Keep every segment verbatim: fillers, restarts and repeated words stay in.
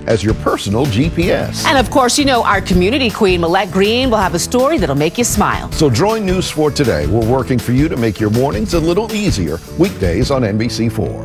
as your personal G P S. And of course, you know, our community queen, Millette Green, will have a story that'll make you smile. So join News four Today. We're working for you to make your mornings a little easier. Weekdays on N B C four.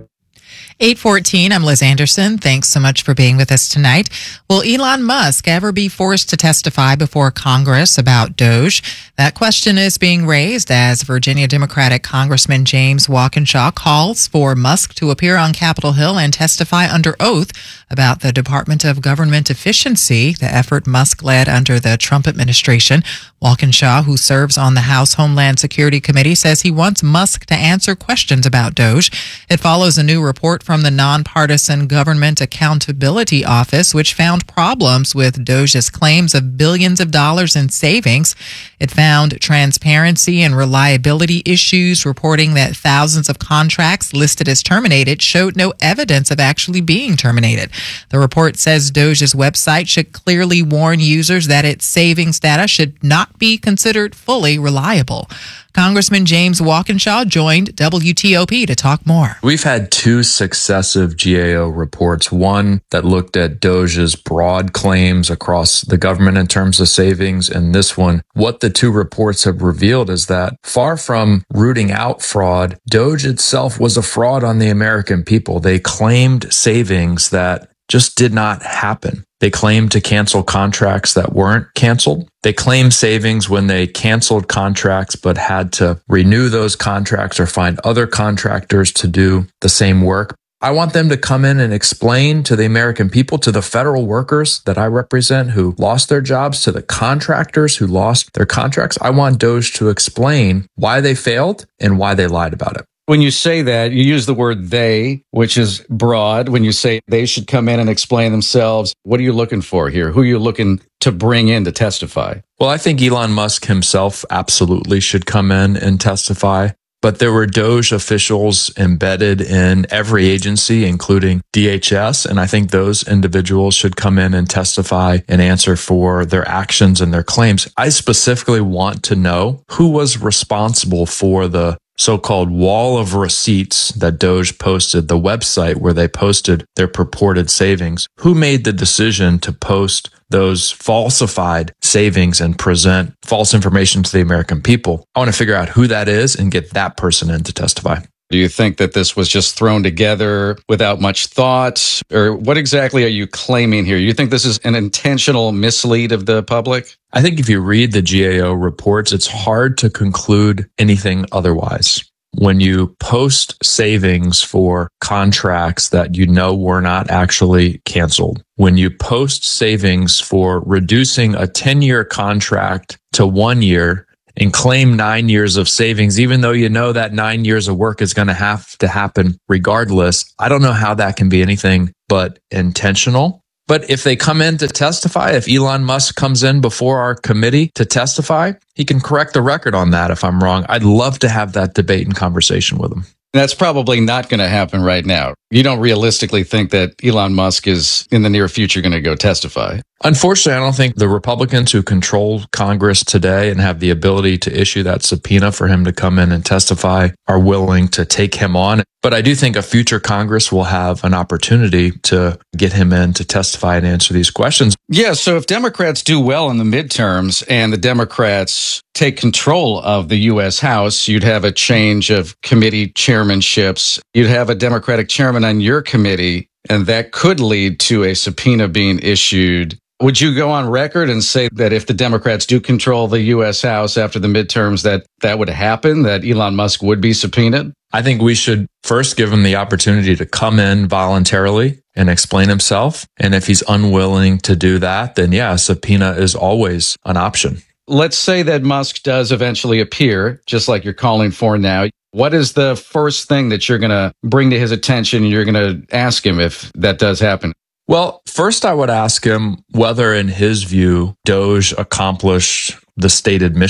eight fourteen, I'm Liz Anderson. Thanks so much for being with us tonight. Will Elon Musk ever be forced to testify before Congress about Doge? That question is being raised as Virginia Democratic Congressman James Walkinshaw calls for Musk to appear on Capitol Hill and testify under oath about the Department of Government Efficiency, the effort Musk led under the Trump administration. Walkinshaw, who serves on the House Homeland Security Committee, says he wants Musk to answer questions about Doge. It follows a new report from the Nonpartisan Government Accountability Office, which found problems with Doge's claims of billions of dollars in savings. It found transparency and reliability issues, reporting that thousands of contracts listed as terminated showed no evidence of actually being terminated. The report says Doge's website should clearly warn users that its savings data should not be considered fully reliable. Congressman James Walkinshaw joined W T O P to talk more. We've had two successive G A O reports, one that looked at Doge's broad claims across the government in terms of savings, and this one. What the two reports have revealed is that far from rooting out fraud, Doge itself was a fraud on the American people. They claimed savings that just did not happen. They claimed to cancel contracts that weren't canceled. They claimed savings when they canceled contracts but had to renew those contracts or find other contractors to do the same work. I want them to come in and explain to the American people, to the federal workers that I represent who lost their jobs, to the contractors who lost their contracts. I want Doge to explain why they failed and why they lied about it. When you say that, you use the word they, which is broad. When you say they should come in and explain themselves, what are you looking for here? Who are you looking to bring in to testify? Well, I think Elon Musk himself absolutely should come in and testify. But there were Doge officials embedded in every agency, including D H S. And I think those individuals should come in and testify and answer for their actions and their claims. I specifically want to know who was responsible for the so-called wall of receipts that Doge posted, the website where they posted their purported savings. Who made the decision to post those falsified savings and present false information to the American people? I want to figure out who that is and get that person in to testify. Do you think that this was just thrown together without much thought? Or what exactly are you claiming here? You think this is an intentional mislead of the public? I think if you read the G A O reports, it's hard to conclude anything otherwise. When you post savings for contracts that you know were not actually canceled, when you post savings for reducing a ten-year contract to one year, and claim nine years of savings, even though you know that nine years of work is going to have to happen regardless. I don't know how that can be anything but intentional. But if they come in to testify, if Elon Musk comes in before our committee to testify, he can correct the record on that if I'm wrong. I'd love to have that debate and conversation with him. That's probably not going to happen right now. You don't realistically think that Elon Musk is in the near future going to go testify? Unfortunately, I don't think the Republicans who control Congress today and have the ability to issue that subpoena for him to come in and testify are willing to take him on. But I do think a future Congress will have an opportunity to get him in to testify and answer these questions. Yeah, so if Democrats do well in the midterms and the Democrats take control of the U S House, you'd have a change of committee chairmanships. You'd have a Democratic chairman on your committee, and that could lead to a subpoena being issued. Would you go on record and say that if the Democrats do control the U S House after the midterms, that that would happen, that Elon Musk would be subpoenaed? I think we should first give him the opportunity to come in voluntarily and explain himself. And if he's unwilling to do that, then yeah, a subpoena is always an option. Let's say that Musk does eventually appear, just like you're calling for now. What is the first thing that you're going to bring to his attention and you're going to ask him if that does happen? Well, first I would ask him whether, in his view, Doge accomplished the stated mission.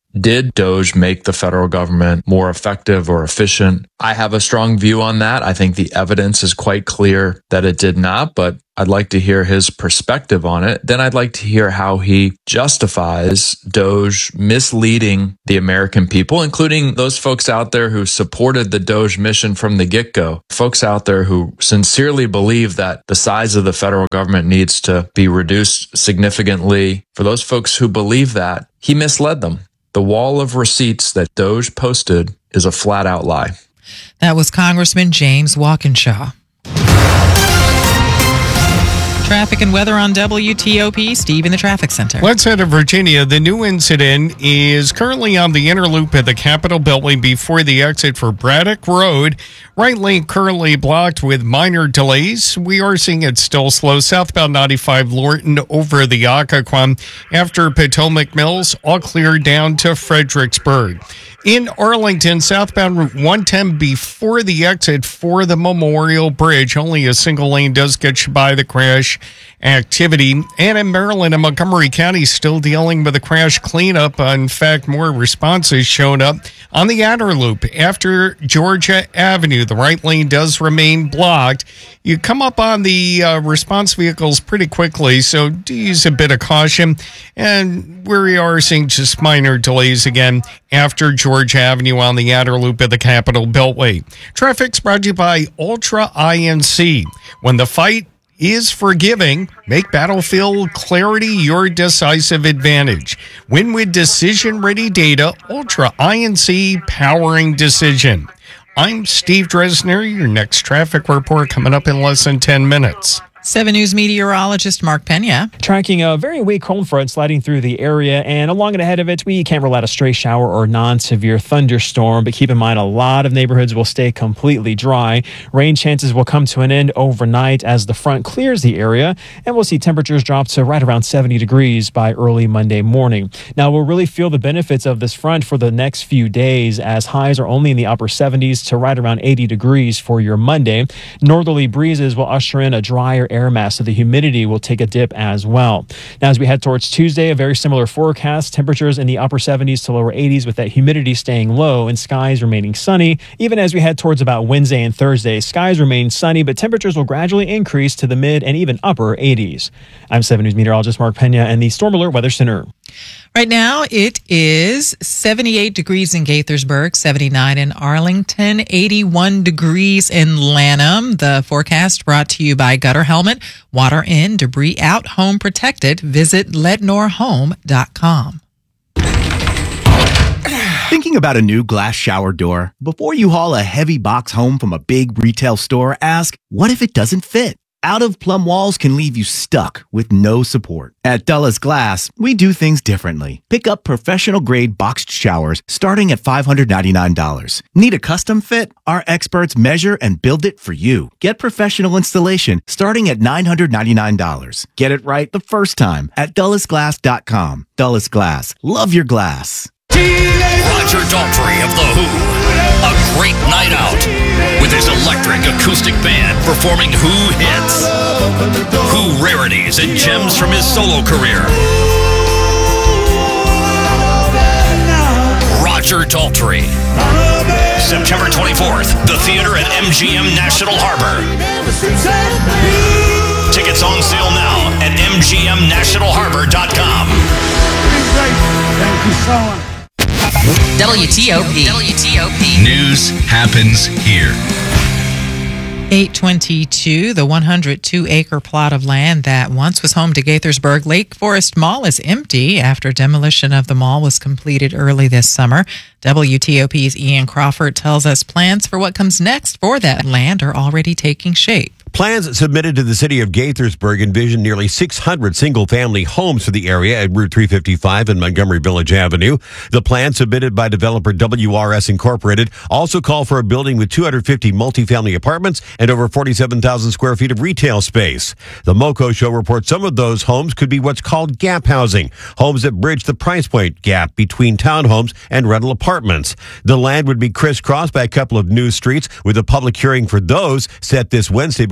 Did DOGE make the federal government more effective or efficient? I have a strong view on that. I think the evidence is quite clear that it did not, but I'd like to hear his perspective on it. Then I'd like to hear how he justifies DOGE misleading the American people, including those folks out there who supported the DOGE mission from the get-go, folks out there who sincerely believe that the size of the federal government needs to be reduced significantly. For those folks who believe that, he misled them. The wall of receipts that DOGE posted is a flat-out lie. That was Congressman James Walkinshaw. Traffic and weather on W T O P. Steve in the traffic center. Let's head to Virginia. The new incident is currently on the inner loop at the Capitol Beltway before the exit for Braddock Road. Right lane currently blocked with minor delays. We are seeing it still slow. Southbound ninety-five Lorton over the Occoquan. After Potomac Mills, all clear down to Fredericksburg. In Arlington, southbound Route one ten before the exit for the Memorial Bridge. Only a single lane does get you by the crash activity. And in Maryland and Montgomery County, still dealing with the crash cleanup. In fact, more responses showing up on the outer loop after Georgia Avenue. The right lane does remain blocked. You come up on the uh, response vehicles pretty quickly, so do use a bit of caution. And we are seeing just minor delays again after Georgia Avenue on the outer loop of the Capitol Beltway. Traffic's brought to you by Ultra I N C. When the fight is forgiving, make Battlefield Clarity your decisive advantage. Win with decision-ready data. Ultra I N C, powering decision. I'm Steve Dresner. Your next traffic report coming up in less than ten minutes. seven News meteorologist Mark Pena. Tracking a very weak cold front sliding through the area, and along and ahead of it, we can't rule out a stray shower or non-severe thunderstorm, but keep in mind a lot of neighborhoods will stay completely dry. Rain chances will come to an end overnight as the front clears the area, and we'll see temperatures drop to right around seventy degrees by early Monday morning. Now, we'll really feel the benefits of this front for the next few days, as highs are only in the upper seventies to right around eighty degrees for your Monday. Northerly breezes will usher in a drier air air mass, so the humidity will take a dip as well. Now, as we head towards Tuesday, a very similar forecast. Temperatures in the upper seventies to lower eighties with that humidity staying low and skies remaining sunny. Even as we head towards about Wednesday and Thursday, skies remain sunny, but temperatures will gradually increase to the mid and even upper eighties. I'm seven News meteorologist Mark Pena and the Storm Alert Weather Center. Right now, it is seventy-eight degrees in Gaithersburg, seventy-nine in Arlington, eighty-one degrees in Lanham. The forecast brought to you by Gutter Helmet. Water in, debris out, home protected. Visit lednor home dot com. Thinking about a new glass shower door? Before you haul a heavy box home from a big retail store, ask, what if it doesn't fit? Out-of-plumb walls can leave you stuck with no support. At Dulles Glass, we do things differently. Pick up professional-grade boxed showers starting at five hundred ninety-nine dollars. Need a custom fit? Our experts measure and build it for you. Get professional installation starting at nine hundred ninety-nine dollars. Get it right the first time at dulles glass dot com. Dulles Glass. Love your glass. Roger Daltrey of The Who. A great night out with his electric acoustic band performing Who hits, Who rarities and gems from his solo career. Roger Daltrey. September twenty-fourth, the theater at M G M National Harbor. Tickets on sale now at m g m national harbor dot com. Thank you so much. W T O P. W T O P. News happens here. eight twenty-two, the one hundred two acre plot of land that once was home to Gaithersburg Lake Forest Mall is empty after demolition of the mall was completed early this summer. W T O P's Ian Crawford tells us plans for what comes next for that land are already taking shape. Plans submitted to the city of Gaithersburg envision nearly six hundred single-family homes for the area at Route three fifty-five and Montgomery Village Avenue. The plan submitted by developer W R S Incorporated also call for a building with two hundred fifty multifamily apartments and over forty-seven thousand square feet of retail space. The MoCo show reports some of those homes could be what's called gap housing, homes that bridge the price point gap between townhomes and rental apartments. The land would be crisscrossed by a couple of new streets, with a public hearing for those set this Wednesday before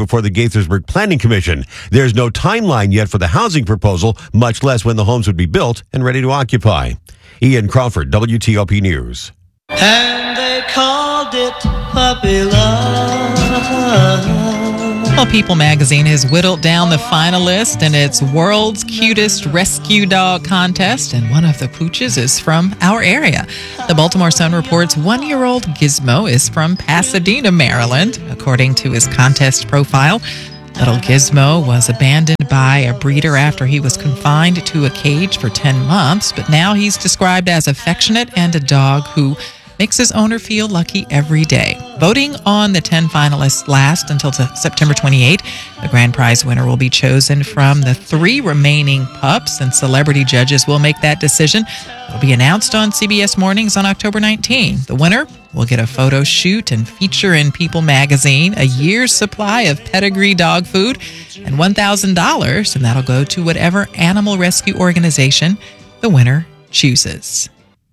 before the Gaithersburg Planning Commission. There's no timeline yet for the housing proposal, much less when the homes would be built and ready to occupy. Ian Crawford, W T O P News. And they called it puppy love. Well, People magazine has whittled down the finalists in its World's Cutest Rescue Dog contest, and one of the pooches is from our area. The Baltimore Sun reports one-year-old Gizmo is from Pasadena, Maryland, according to his contest profile. Little Gizmo was abandoned by a breeder after he was confined to a cage for ten months, but now he's described as affectionate and a dog who makes his owner feel lucky every day. Voting on the ten finalists lasts until September twenty-eighth. The grand prize winner will be chosen from the three remaining pups, and celebrity judges will make that decision. It'll be announced on C B S Mornings on October nineteenth. The winner will get a photo shoot and feature in People magazine, a year's supply of pedigree dog food, and one thousand dollars, and that'll go to whatever animal rescue organization the winner chooses.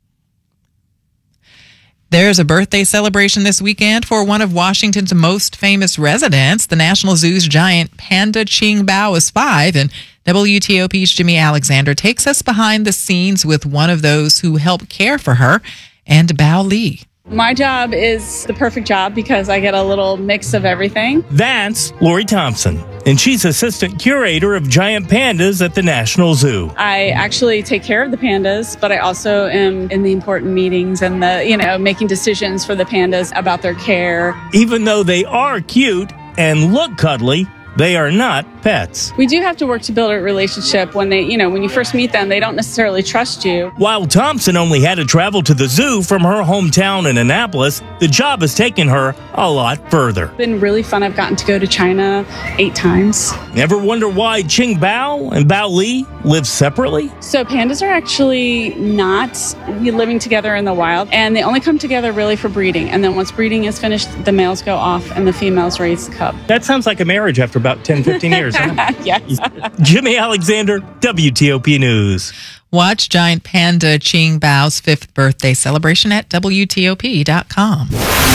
There's a birthday celebration this weekend for one of Washington's most famous residents. The National Zoo's giant panda Ching Bao is five, and W T O P's Jimmy Alexander takes us behind the scenes with one of those who help care for her, and Bao Li. My job is the perfect job because I get a little mix of everything. That's Lori Thompson, and she's assistant curator of giant pandas at the National Zoo. I actually take care of the pandas, but I also am in the important meetings and the, you know, making decisions for the pandas about their care. Even though they are cute and look cuddly, they are not pets. We do have to work to build a relationship. When they, you know, when you first meet them, they don't necessarily trust you. While Thompson only had to travel to the zoo from her hometown in Annapolis, the job has taken her a lot further. It's been really fun. I've gotten to go to China eight times. Ever wonder why Ching Bao and Bao Li live separately? So pandas are actually not living together in the wild, and they only come together really for breeding. And then once breeding is finished, the males go off and the females raise the cub. That sounds like a marriage after about ten, fifteen years. Huh? Yes. Jimmy Alexander, W T O P News. Watch giant panda Ching Bao's fifth birthday celebration at W T O P dot com.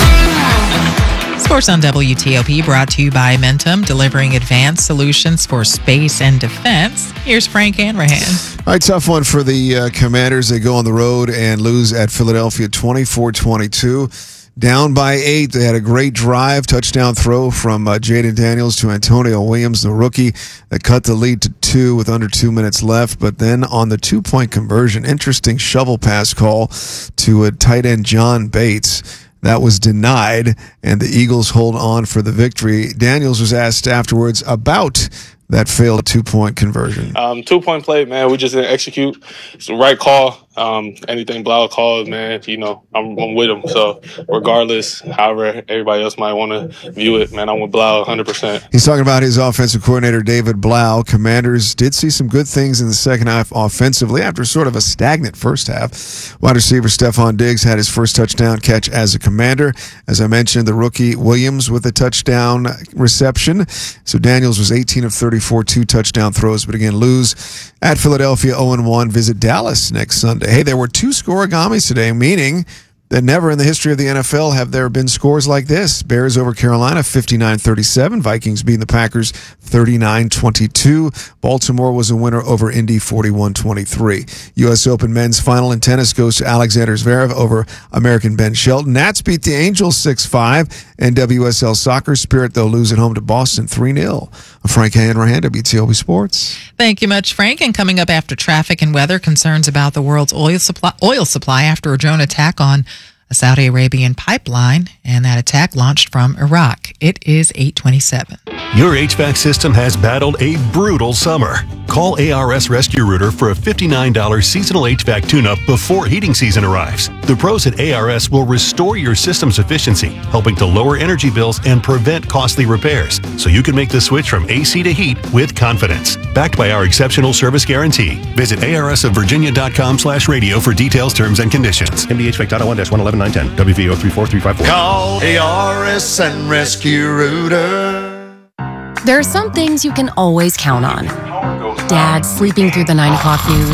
Sports on W T O P brought to you by Mentum, delivering advanced solutions for space and defense. Here's Frank Hanrahan. All right, tough one for the uh, Commanders. They go on the road and lose at Philadelphia twenty-four twenty-two. Down by eight, they had a great drive, touchdown throw from uh, Jaden Daniels to Antonio Williams, the rookie, that cut the lead to two with under two minutes left. But then on the two-point conversion, interesting shovel pass call to a tight end John Bates. That was denied, and the Eagles hold on for the victory. Daniels was asked afterwards about that failed two-point conversion. Um, two-point play, man, we just didn't execute. It's the right call. Um, anything Blau calls, man, you know, I'm, I'm with him. So regardless, however everybody else might want to view it, man, I'm with Blau one hundred percent. He's talking about his offensive coordinator, David Blau. Commanders did see some good things in the second half offensively after sort of a stagnant first half. Wide receiver Stephon Diggs had his first touchdown catch as a Commander. As I mentioned, the rookie Williams with a touchdown reception. So Daniels was eighteen of thirty-four, two touchdown throws, but again, lose at Philadelphia oh and one. Visit Dallas next Sunday. Hey, there were two scorigamis today, meaning that never in the history of the N F L have there been scores like this. Bears over Carolina, fifty-nine thirty-seven. Vikings beating the Packers, thirty-nine twenty-two. Baltimore was a winner over Indy, forty-one twenty-three. U S Open men's final in tennis goes to Alexander Zverev over American Ben Shelton. Nats beat the Angels six five. And W S L Soccer Spirit, they'll lose at home to Boston three nil. Frank Hanrahan, W T O P Sports. Thank you much, Frank. And coming up after traffic and weather, concerns about the world's oil supply, oil supply after a drone attack on a Saudi Arabian pipeline, and that attack launched from Iraq. It is eight twenty-seven. Your H V A C system has battled a brutal summer. Call A R S Rescue Rooter for a fifty-nine dollars seasonal H V A C tune-up before heating season arrives. The pros at A R S will restore your system's efficiency, helping to lower energy bills and prevent costly repairs, so you can make the switch from A C to heat with confidence. Backed by our exceptional service guarantee. Visit A R S of Virginia dot com slash radio for details, terms, and conditions. M D H V A C dot one dash one eleven nine ten. W V O three four three five four. Call A R S and Rescue Rooter. There are some things you can always count on. Dad sleeping through the nine o'clock news.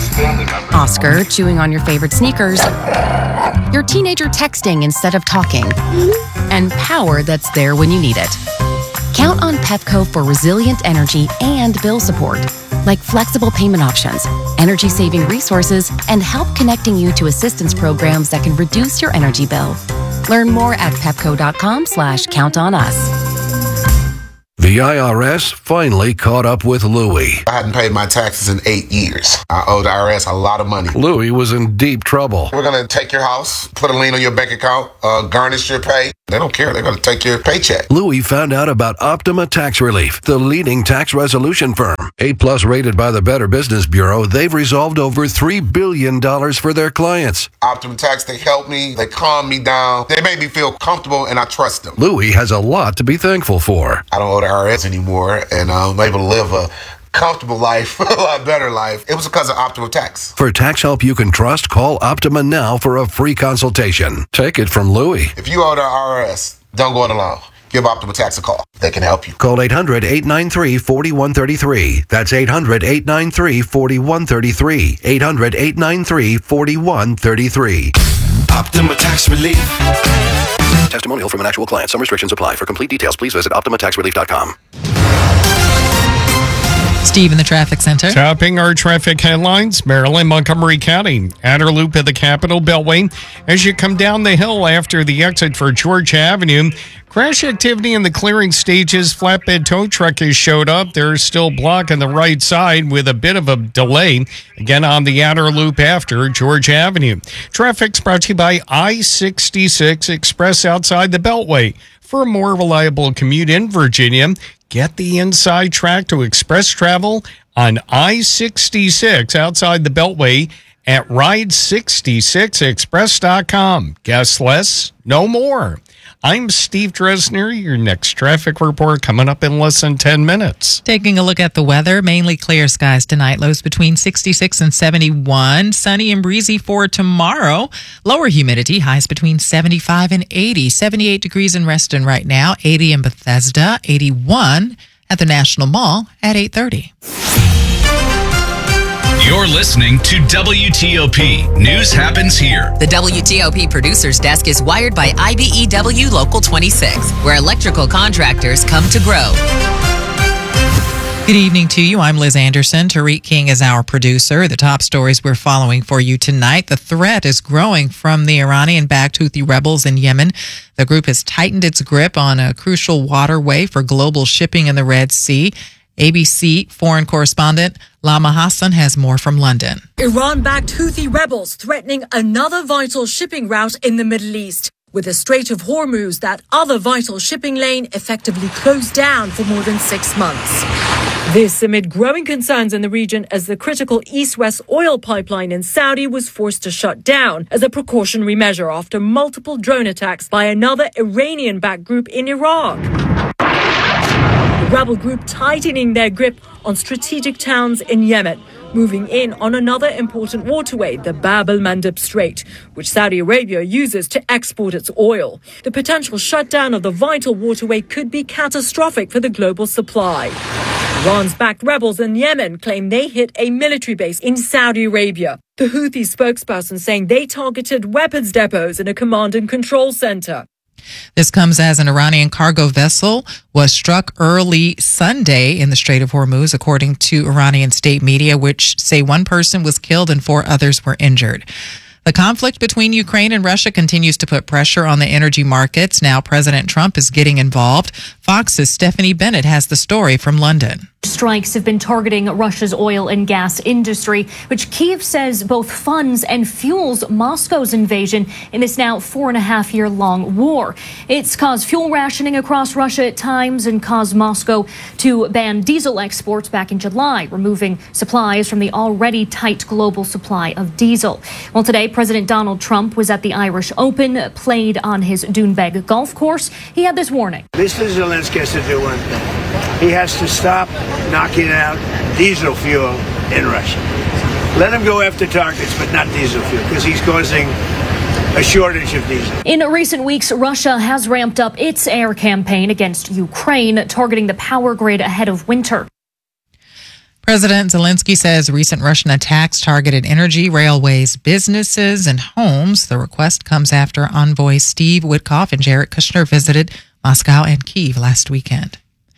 Oscar chewing on your favorite sneakers. Your teenager texting instead of talking. And power that's there when you need it. Count on Pepco for resilient energy and bill support, like flexible payment options, energy-saving resources, and help connecting you to assistance programs that can reduce your energy bill. Learn more at pepco.com slash count on us. The I R S finally caught up with Louie. I hadn't paid my taxes in eight years. I owed the I R S a lot of money. Louie was in deep trouble. We're going to take your house, put a lien on your bank account, uh, garnish your pay. They don't care. They're going to take your paycheck. Louie found out about Optima Tax Relief, the leading tax resolution firm. A-plus rated by the Better Business Bureau, they've resolved over three billion dollars for their clients. Optima Tax, they help me. They calm me down. They make me feel comfortable, and I trust them. Louie has a lot to be thankful for. I don't owe the I R S anymore, and I'm able to live a comfortable life, a lot better life. It was because of Optima Tax. For tax help you can trust, call Optima now for a free consultation. Take it from Louie. If you owe the I R S, don't go it alone. Give Optima Tax a call. They can help you. Call eight hundred, eight nine three, four one three three. That's eight hundred, eight nine three, four one three three. eight hundred, eight nine three, four one three three. Optima Tax Relief. Testimonial from an actual client. Some restrictions apply. For complete details, please visit optima tax relief dot com. Steve in the traffic center. Topping our traffic headlines, Maryland, Montgomery County, outer loop of the Capitol Beltway. As you come down the hill after the exit for George Avenue, crash activity in the clearing stages. Flatbed tow truck has showed up. They're still blocking the right side with a bit of a delay. Again, on the outer loop after George Avenue. Traffic's brought to you by I sixty-six Express outside the Beltway. For a more reliable commute in Virginia, get the inside track to express travel on I sixty-six outside the Beltway at ride sixty-six express dot com. Guess less, no more. I'm Steve Dresner. Your next traffic report coming up in less than ten minutes. Taking a look at the weather, mainly clear skies tonight. Lows between sixty-six and seventy-one. Sunny and breezy for tomorrow. Lower humidity, highs between seventy-five and eighty. seventy-eight degrees in Reston right now. eighty in Bethesda. eighty-one at the National Mall at eight thirty. You're listening to W T O P. News happens here. The W T O P producer's desk is wired by I B E W Local twenty-six, where electrical contractors come to grow. Good evening to you. I'm Liz Anderson. Tariq King is our producer. The top stories we're following for you tonight. The threat is growing from the Iranian-backed Houthi rebels in Yemen. The group has tightened its grip on a crucial waterway for global shipping in the Red Sea. A B C foreign correspondent Lama Hassan has more from London. Iran-backed Houthi rebels threatening another vital shipping route in the Middle East, with the Strait of Hormuz, that other vital shipping lane, effectively closed down for more than six months. This amid growing concerns in the region as the critical East-West oil pipeline in Saudi was forced to shut down as a precautionary measure after multiple drone attacks by another Iranian-backed group in Iraq. The rebel group tightening their grip on strategic towns in Yemen, moving in on another important waterway, the Bab el-Mandeb Strait, which Saudi Arabia uses to export its oil. The potential shutdown of the vital waterway could be catastrophic for the global supply. Iran's backed rebels in Yemen claim they hit a military base in Saudi Arabia. The Houthi spokesperson saying they targeted weapons depots in a command and control center. This comes as an Iranian cargo vessel was struck early Sunday in the Strait of Hormuz, according to Iranian state media, which say one person was killed and four others were injured. The conflict between Ukraine and Russia continues to put pressure on the energy markets. Now President Trump is getting involved. Fox's Stephanie Bennett has the story from London. Strikes have been targeting Russia's oil and gas industry, which Kyiv says both funds and fuels Moscow's invasion in this now four and a half year long war. It's caused fuel rationing across Russia at times and caused Moscow to ban diesel exports back in July, removing supplies from the already tight global supply of diesel. Well, today, President Donald Trump was at the Irish Open, played on his Doonbeg golf course. He had this warning. Mister Zelensky has to do one thing. He has to stop knocking out diesel fuel in Russia. Let him go after targets, but not diesel fuel, because he's causing a shortage of diesel. In recent weeks, Russia has ramped up its air campaign against Ukraine, targeting the power grid ahead of winter. President Zelensky says recent Russian attacks targeted energy, railways, businesses, and homes. The request comes after envoys Steve Witkoff and Jared Kushner visited Moscow and Kyiv last weekend.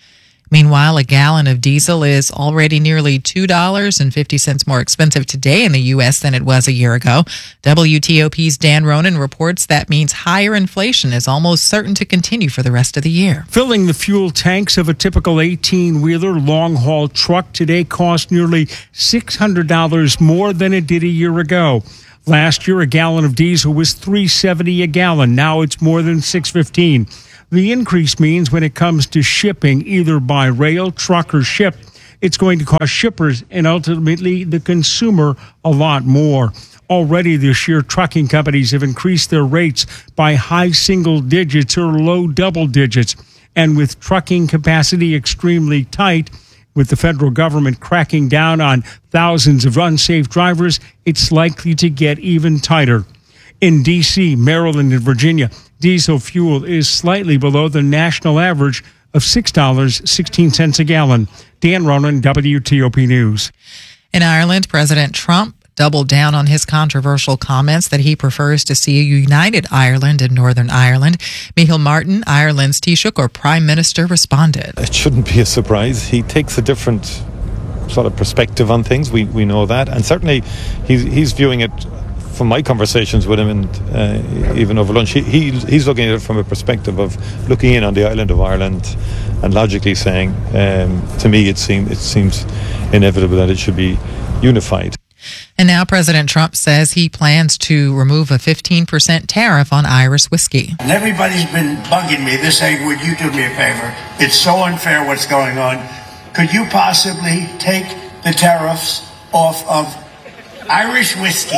Meanwhile, a gallon of diesel is already nearly two dollars and fifty cents more expensive today in the U S than it was a year ago. W T O P's Dan Ronan reports that means higher inflation is almost certain to continue for the rest of the year. Filling the fuel tanks of a typical eighteen-wheeler long-haul truck today cost nearly six hundred dollars more than it did a year ago. Last year, a gallon of diesel was three dollars and seventy cents a gallon. Now it's more than six dollars and fifteen cents. The increase means when it comes to shipping, either by rail, truck, or ship, it's going to cost shippers and ultimately the consumer a lot more. Already this year, trucking companies have increased their rates by high single digits or low double digits. And with trucking capacity extremely tight, with the federal government cracking down on thousands of unsafe drivers, it's likely to get even tighter. In D C, Maryland, and Virginia, diesel fuel is slightly below the national average of six dollars and sixteen cents a gallon. Dan Ronan, W T O P News. In Ireland, President Trump doubled down on his controversial comments that he prefers to see a united Ireland and Northern Ireland. Micheál Martin, Ireland's Taoiseach or Prime Minister, responded. It shouldn't be a surprise. He takes a different sort of perspective on things. We we know that. And certainly he's, he's viewing it, from my conversations with him and uh, even over lunch, he, he he's looking at it from a perspective of looking in on the island of Ireland and logically saying, um, to me, it seems it seems inevitable that it should be unified. And now President Trump says he plans to remove a fifteen percent tariff on Irish whiskey. And everybody's been bugging me. They're saying, would you do me a favor? It's so unfair what's going on. Could you possibly take the tariffs off of Irish whiskey?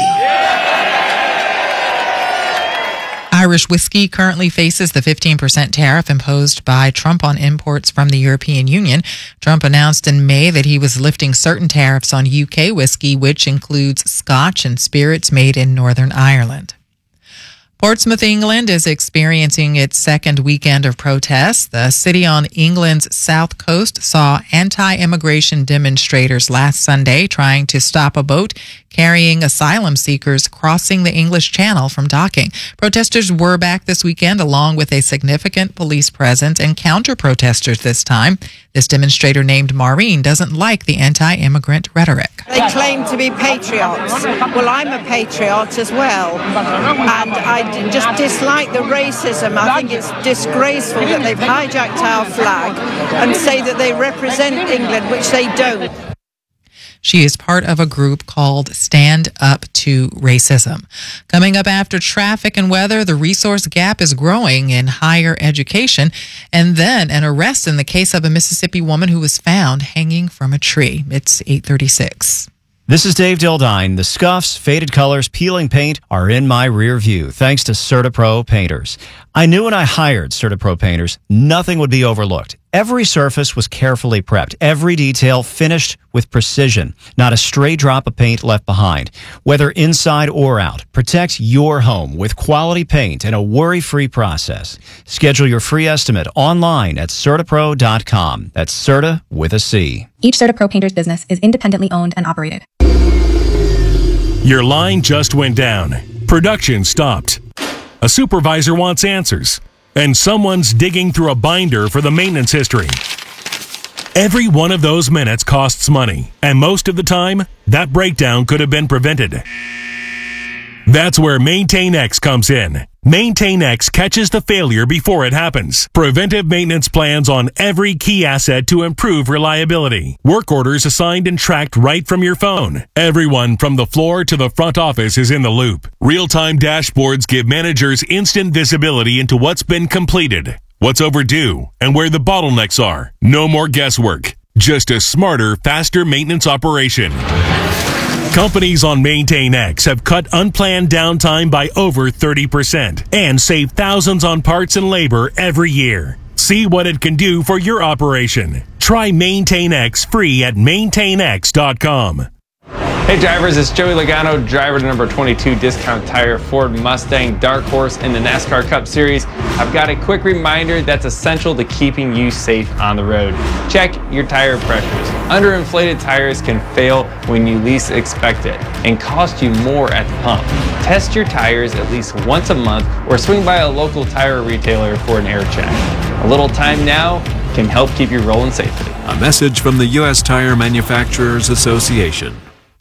Irish whiskey currently faces the fifteen percent tariff imposed by Trump on imports from the European Union. Trump announced in May that he was lifting certain tariffs on U K whiskey, which includes Scotch and spirits made in Northern Ireland. Portsmouth, England is experiencing its second weekend of protests. The city on England's south coast saw anti-immigration demonstrators last Sunday trying to stop a boat carrying asylum seekers crossing the English Channel from docking. Protesters were back this weekend along with a significant police presence and counter-protesters this time. This demonstrator named Maureen doesn't like the anti-immigrant rhetoric. They claim to be patriots. Well, I'm a patriot as well. And I d- just dislike the racism. I think it's disgraceful that they've hijacked our flag and say that they represent England, which they don't. She is part of a group called Stand Up to Racism. Coming up after traffic and weather, the resource gap is growing in higher education. And then an arrest in the case of a Mississippi woman who was found hanging from a tree. It's eight thirty-six. This is Dave Dildine. The scuffs, faded colors, peeling paint are in my rear view, thanks to CertaPro Painters. I knew when I hired CertaPro Painters, nothing would be overlooked. Every surface was carefully prepped, every detail finished with precision, not a stray drop of paint left behind. Whether inside or out, protect your home with quality paint and a worry-free process. Schedule your free estimate online at Certapro dot com. That's Certa with a C. Each CertaPro Painters business is independently owned and operated. Your line just went down. Production stopped. A supervisor wants answers. And someone's digging through a binder for the maintenance history. Every one of those minutes costs money, and most of the time, that breakdown could have been prevented. That's where MaintainX comes in. MaintainX catches the failure before it happens. Preventive maintenance plans on every key asset to improve reliability. Work orders assigned and tracked right from your phone. Everyone from the floor to the front office is in the loop. Real-time dashboards give managers instant visibility into what's been completed, what's overdue, and where the bottlenecks are. No more guesswork. Just a smarter, faster maintenance operation. Companies on MaintainX have cut unplanned downtime by over thirty percent and save thousands on parts and labor every year. See what it can do for your operation. Try MaintainX free at maintain x dot com. Hey drivers, it's Joey Logano, driver to number twenty-two Discount Tire Ford Mustang Dark Horse in the NASCAR Cup Series. I've got a quick reminder that's essential to keeping you safe on the road. Check your tire pressures. Underinflated tires can fail when you least expect it and cost you more at the pump. Test your tires at least once a month or swing by a local tire retailer for an air check. A little time now can help keep you rolling safely. A message from the U S Tire Manufacturers Association.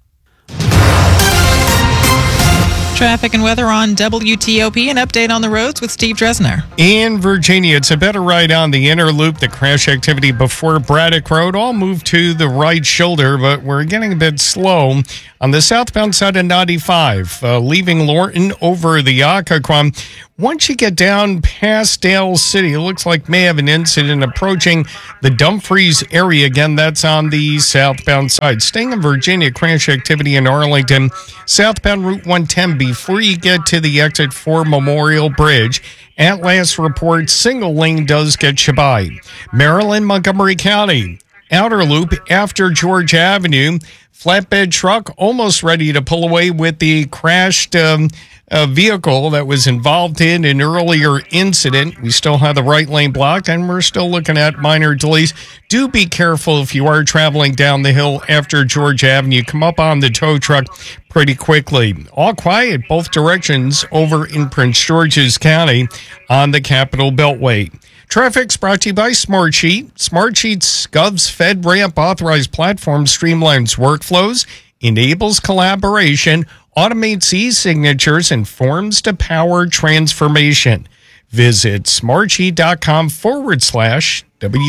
Traffic and weather on W T O P. An update on the roads with Steve Dresner. In Virginia, it's a better ride on the inner loop. The crash activity before Braddock Road all moved to the right shoulder, but we're getting a bit slow on the southbound side of ninety-five, uh, leaving Lorton over the Occoquan. Once you get down past Dale City, it looks like may have an incident approaching the Dumfries area. Again, that's on the southbound side. Staying in Virginia, crash activity in Arlington, southbound Route one ten before you get to the exit for Memorial Bridge. At last report, single lane does get you by. Maryland, Montgomery County, outer loop after George Avenue. Flatbed truck almost ready to pull away with the crashed um, uh, vehicle that was involved in an earlier incident. We still have the right lane blocked, and we're still looking at minor delays. Do be careful if you are traveling down the hill after George Avenue. Come up on the tow truck pretty quickly. All quiet both directions over in Prince George's County on the Capitol Beltway. Traffic's brought to you by Smartsheet. Smartsheet's Gov's FedRAMP authorized platform streamlines workflows, enables collaboration, automates e-signatures, and forms to power transformation. Visit smartsheet.com forward slash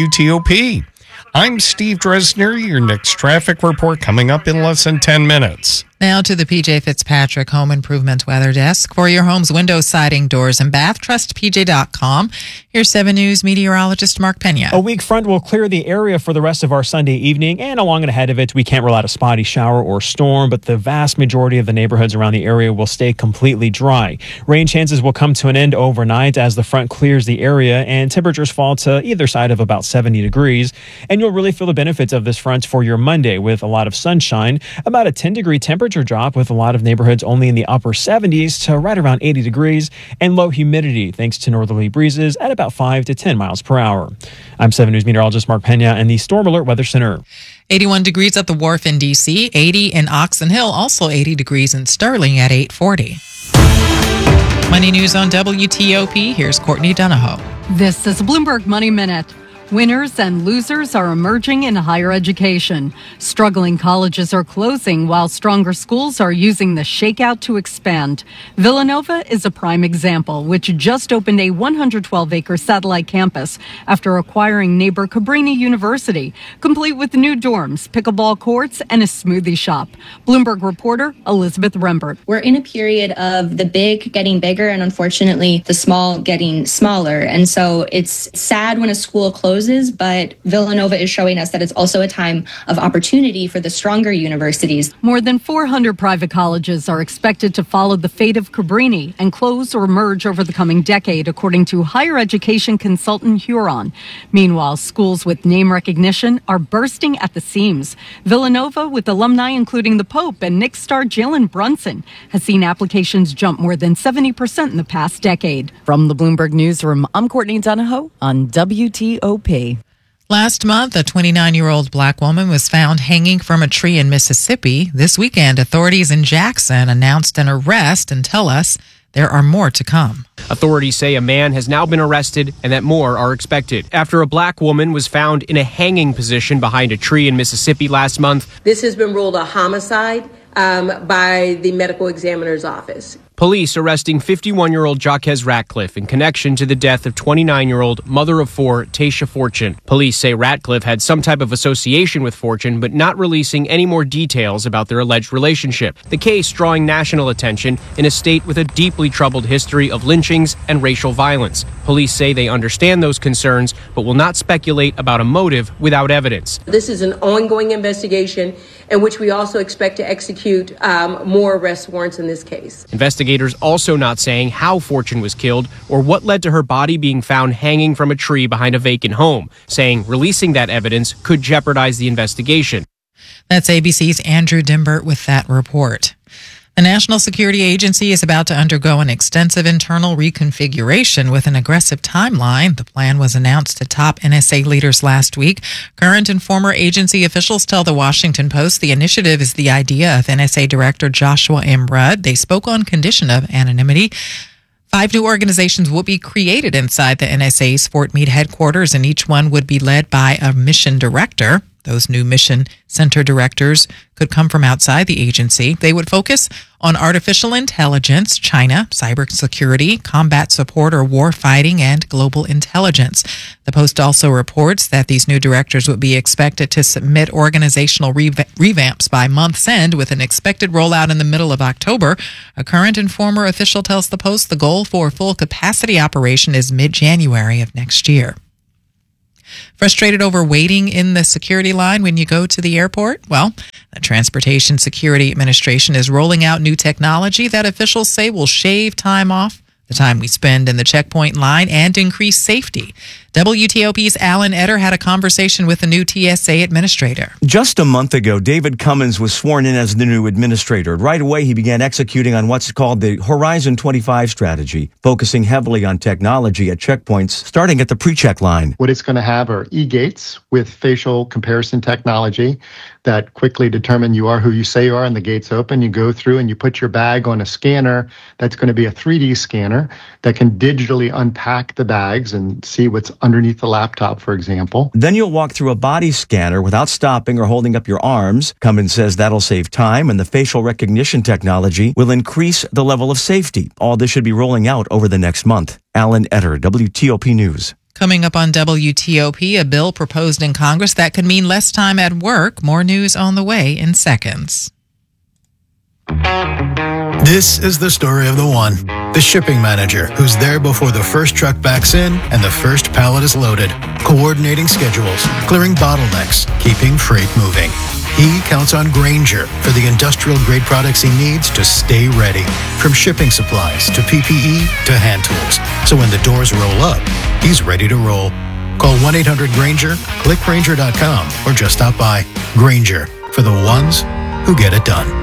WTOP. I'm Steve Dresner. Your next traffic report coming up in less than ten minutes. Now to the P J Fitzpatrick Home Improvement Weather Desk. For your home's window, siding, doors, and bath, trust P J dot com. Here's seven News meteorologist Mark Pena. A weak front will clear the area for the rest of our Sunday evening, and along and ahead of it, we can't rule out a spotty shower or storm, but the vast majority of the neighborhoods around the area will stay completely dry. Rain chances will come to an end overnight as the front clears the area, and temperatures fall to either side of about seventy degrees, and you'll really feel the benefits of this front for your Monday with a lot of sunshine, about a ten degree temperature drop with a lot of neighborhoods only in the upper seventies to right around eighty degrees, and low humidity thanks to northerly breezes at about five to ten miles per hour. I'm seven News meteorologist Mark Pena in the Storm Alert Weather Center. eighty-one degrees at the Wharf in D C, eighty in Oxon Hill, also eighty degrees in Sterling at eight forty. Money News on W T O P. Here's Courtney Donahoe. This is Bloomberg Money Minute. Winners and losers are emerging in higher education. Struggling colleges are closing while stronger schools are using the shakeout to expand. Villanova is a prime example, which just opened a one hundred twelve acre satellite campus after acquiring neighbor Cabrini University, complete with new dorms, pickleball courts, and a smoothie shop. Bloomberg reporter Elizabeth Rembert. We're in a period of the big getting bigger and unfortunately the small getting smaller. And so it's sad when a school closes, but Villanova is showing us that it's also a time of opportunity for the stronger universities. More than four hundred private colleges are expected to follow the fate of Cabrini and close or merge over the coming decade, according to higher education consultant Huron. Meanwhile, schools with name recognition are bursting at the seams. Villanova, with alumni including the Pope and Knicks star Jalen Brunson, has seen applications jump more than seventy percent in the past decade. From the Bloomberg Newsroom, I'm Courtney Donahoe on W T O P. Last month, a twenty-nine-year-old black woman was found hanging from a tree in Mississippi. This weekend, authorities in Jackson announced an arrest and tell us there are more to come. Authorities say a man has now been arrested and that more are expected after a black woman was found in a hanging position behind a tree in Mississippi last month. This has been ruled a homicide um, by the medical examiner's office. Police arresting fifty-one-year-old Jaquez Ratcliffe in connection to the death of twenty-nine-year-old mother of four Tasha Fortune. Police say Ratcliffe had some type of association with Fortune, but not releasing any more details about their alleged relationship. The case drawing national attention in a state with a deeply troubled history of lynchings and racial violence. Police say they understand those concerns, but will not speculate about a motive without evidence. This is an ongoing investigation in which we also expect to execute um, more arrest warrants in this case. Investigators also not saying how Fortune was killed or what led to her body being found hanging from a tree behind a vacant home, saying releasing that evidence could jeopardize the investigation. That's A B C's Andrew Dimbert with that report. The National Security Agency is about to undergo an extensive internal reconfiguration with an aggressive timeline. The plan was announced to top N S A leaders last week. Current and former agency officials tell the Washington Post the initiative is the idea of N S A Director Joshua M. Rudd. They spoke on condition of anonymity. Five new organizations will be created inside the N S A's Fort Meade headquarters, and each one would be led by a mission director. Those new mission center directors could come from outside the agency. They would focus on artificial intelligence, China, cybersecurity, combat support or war fighting, and global intelligence. The Post also reports that these new directors would be expected to submit organizational rev- revamps by month's end, with an expected rollout in the middle of October. A current and former official tells the Post the goal for full capacity operation is mid-January of next year. Frustrated over waiting in the security line when you go to the airport? Well, the Transportation Security Administration is rolling out new technology that officials say will shave time off, the time we spend in the checkpoint line, and increase safety. W T O P's Alan Etter had a conversation with the new T S A administrator. Just a month ago, David Cummins was sworn in as the new administrator. Right away, he began executing on what's called the Horizon twenty-five strategy, focusing heavily on technology at checkpoints, starting at the pre-check line. What it's going to have are e-gates with facial comparison technology that quickly determine you are who you say you are, and the gates open. You go through and you put your bag on a scanner that's going to be a three D scanner that can digitally unpack the bags and see what's underneath the laptop, for example. Then you'll walk through a body scanner without stopping or holding up your arms. Cummins says that'll save time, and the facial recognition technology will increase the level of safety. All this should be rolling out over the next month. Alan Etter, W T O P News. Coming up on W T O P, a bill proposed in Congress that could mean less time at work. More news on the way in seconds. This is the story of the one, the shipping manager, who's there before the first truck backs in and the first pallet is loaded, coordinating schedules, clearing bottlenecks, keeping freight moving. He counts on Grainger for the industrial-grade products he needs to stay ready, from shipping supplies to P P E to hand tools. So when the doors roll up, he's ready to roll. Call one eight hundred Grainger, click Grainger dot com, or just stop by. Grainger, for the ones who get it done.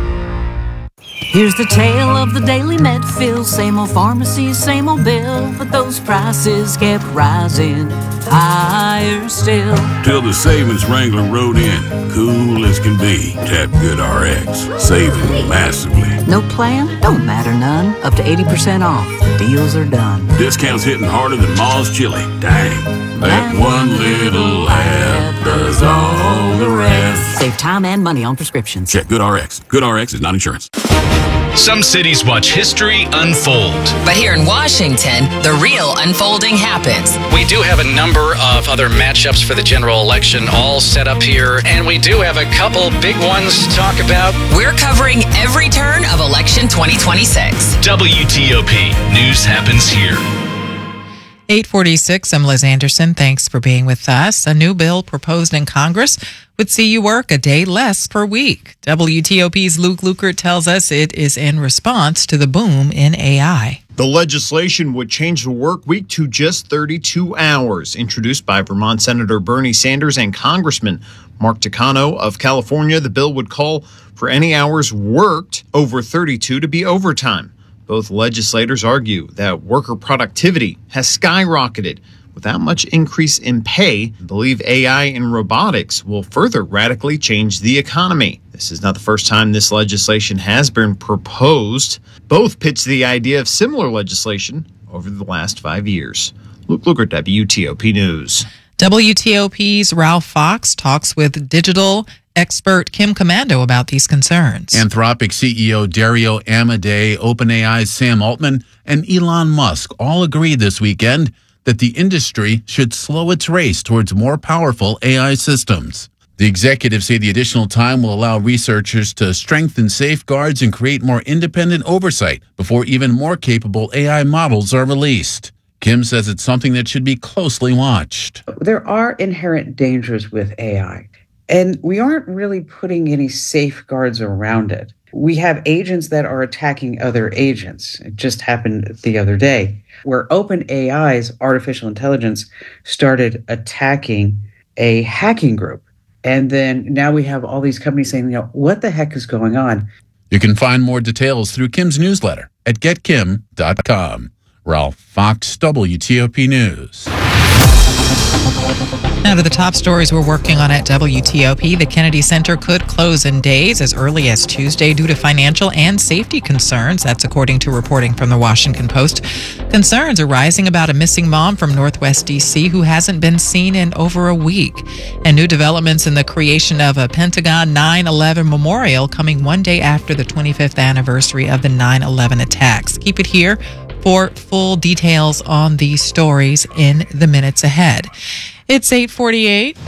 Here's the tale of the daily Medfield. Same old pharmacy, same old bill, but those prices kept rising higher still. Till the savings Wrangler rode in, cool as can be. Tap Good R X, saving massively. No plan? Don't matter none. Up to eighty percent off. The deals are done. Discounts hitting harder than Ma's chili. Dang, that one little app does all the rest. Save time and money on prescriptions. Check Good R X. Good R X is not insurance. Some cities watch history unfold. But here in Washington, the real unfolding happens. We do have a number of other matchups for the general election all set up here, and we do have a couple big ones to talk about. We're covering every turn of election twenty twenty-six. W T O P News happens here. eight forty-six, I'm Liz Anderson. Thanks for being with us. A new bill proposed in Congress would see you work a day less per week. W T O P's Luke Lukert tells us it is in response to the boom in A I. The legislation would change the work week to just thirty-two hours. Introduced by Vermont Senator Bernie Sanders and Congressman Mark Takano of California, the bill would call for any hours worked over thirty-two to be overtime. Both legislators argue that worker productivity has skyrocketed without much increase in pay, and believe A I and robotics will further radically change the economy. This is not the first time this legislation has been proposed. Both pitched the idea of similar legislation over the last five years. Luke Lukert, W T O P News. W T O P's Ralph Fox talks with digital expert Kim Komando about these concerns. Anthropic C E O Dario Amodei, OpenAI's Sam Altman, and Elon Musk all agreed this weekend that the industry should slow its race towards more powerful A I systems. The executives say the additional time will allow researchers to strengthen safeguards and create more independent oversight before even more capable A I models are released. Kim says it's something that should be closely watched. There are inherent dangers with A I, and we aren't really putting any safeguards around it. We have agents that are attacking other agents. It just happened the other day where OpenAI's artificial intelligence started attacking a hacking group. And then now we have all these companies saying, you know, what the heck is going on? You can find more details through Kim's newsletter at get kim dot com. Ralph Fox, W T O P News. Now to the top stories we're working on at W T O P. The Kennedy Center could close in days as early as Tuesday due to financial and safety concerns. That's according to reporting from the Washington Post. Concerns are rising about a missing mom from Northwest D C who hasn't been seen in over a week. And new developments in the creation of a Pentagon nine eleven memorial coming one day after the twenty-fifth anniversary of the nine eleven attacks. Keep it here for full details on these stories in the minutes ahead. It's eight forty-eight.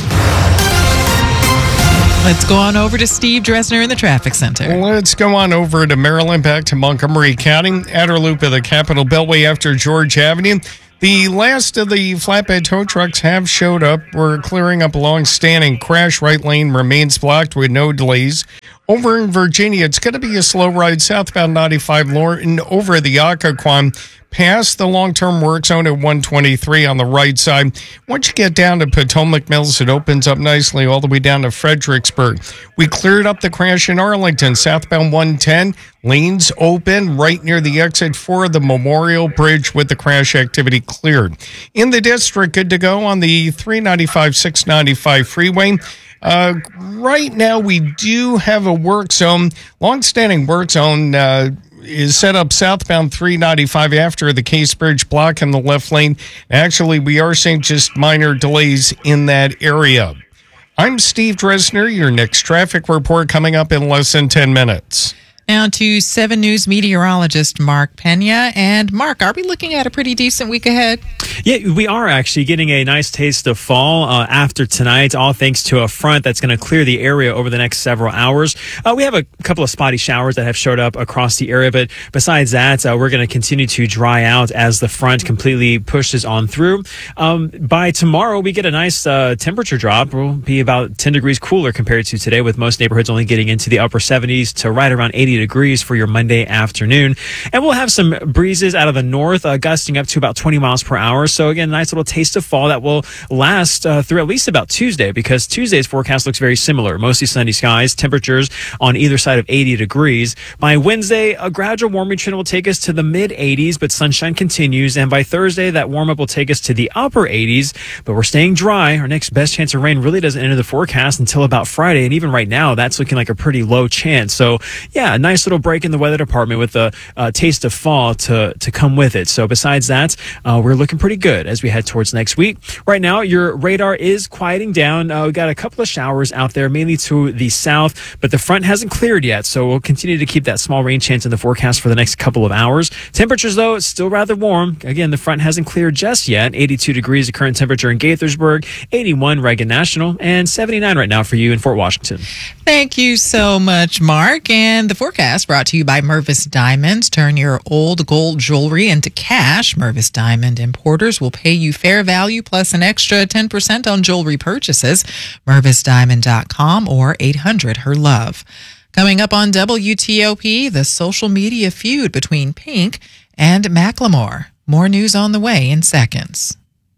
Let's go on over to Steve Dresner in the traffic center. Let's go on over to Maryland, back to Montgomery County. Outer loop of the Capitol Beltway after George Avenue. The last of the flatbed tow trucks have showed up. We're clearing up a long-standing crash. Right lane remains blocked with no delays. Over in Virginia, it's going to be a slow ride southbound ninety-five Lorton over the Occoquan, past the long-term work zone at one twenty-three on the right side. Once you get down to Potomac Mills, it opens up nicely all the way down to Fredericksburg. We cleared up the crash in Arlington, southbound one ten. Lanes open right near the exit for the Memorial Bridge with the crash activity cleared. In the district, good to go on the three ninety-five, six ninety-five freeway. Uh, right now, we do have a work zone, long-standing work zone, uh, is set up southbound three ninety-five after the Case Bridge block in the left lane. Actually, we are seeing just minor delays in that area. I'm Steve Dresner. Your next traffic report coming up in less than ten minutes. Now to seven News meteorologist Mark Pena. And Mark, are we looking at a pretty decent week ahead? Yeah, we are actually getting a nice taste of fall uh, after tonight, all thanks to a front that's going to clear the area over the next several hours. Uh, we have a couple of spotty showers that have showed up across the area, but besides that, uh, we're going to continue to dry out as the front completely pushes on through. Um, by tomorrow, we get a nice uh, temperature drop. We'll be about ten degrees cooler compared to today, with most neighborhoods only getting into the upper seventies to right around eighty degrees for your Monday afternoon. And we'll have some breezes out of the north, uh, gusting up to about twenty miles per hour. So again, nice little taste of fall that will last uh, through at least about Tuesday, because Tuesday's forecast looks very similar. Mostly sunny skies, temperatures on either side of eighty degrees. By Wednesday, a gradual warming trend will take us to the mid eighties, but sunshine continues. And by Thursday, that warm up will take us to the upper eighties, but we're staying dry. Our next best chance of rain really doesn't enter the forecast until about Friday. And even right now, that's looking like a pretty low chance. So yeah, a nice little break in the weather department with a uh, taste of fall to, to come with it. So besides that, uh, we're looking pretty good as we head towards next week. Right now, your radar is quieting down. Uh, we got a couple of showers out there, mainly to the south, but the front hasn't cleared yet. So we'll continue to keep that small rain chance in the forecast for the next couple of hours. Temperatures, though, it's still rather warm. Again, the front hasn't cleared just yet. eighty-two degrees the current temperature in Gaithersburg, eighty-one Reagan National, and seventy-nine right now for you in Fort Washington. Thank you so much, Mark. And the forecast brought to you by Mervis Diamonds. Turn your old gold jewelry into cash. Mervis Diamond Importers will pay you fair value plus an extra ten percent on jewelry purchases. Mervis Diamond dot com or eight hundred her love. Coming up on W T O P, the social media feud between Pink and Macklemore. More news on the way in seconds.